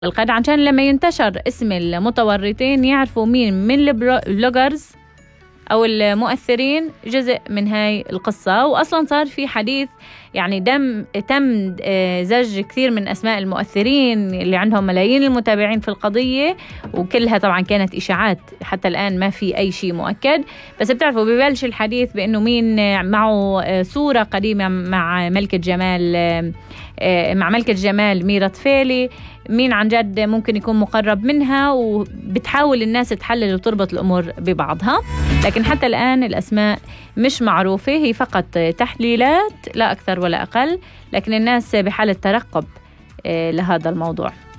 القد عشان لما ينتشر اسم المتورطين يعرفوا مين من البلوجرز أو المؤثرين جزء من هاي القصة. وأصلا صار في حديث يعني تم زج كثير من أسماء المؤثرين اللي عندهم ملايين المتابعين في القضية، وكلها طبعا كانت إشاعات، حتى الآن ما في أي شيء مؤكد. بس بتعرفوا ببلش الحديث بأنه مين معه صورة قديمة مع ملكة جمال ميرا طفيلي، مين عن جد ممكن يكون مقرب منها، وبتحاول الناس تحلل وتربط الأمور ببعضها. لكن حتى الآن الأسماء مش معروفة، هي فقط تحليلات لا أكثر ولا أقل، لكن الناس بحالة ترقب لهذا الموضوع.